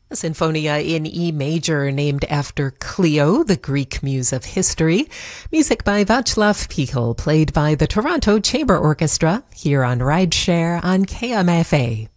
A Sinfonia in E major named after Clio, the Greek muse of history. Music by Václav Pichel, played by the Toronto Chamber Orchestra, here on Rideshare on KMFA.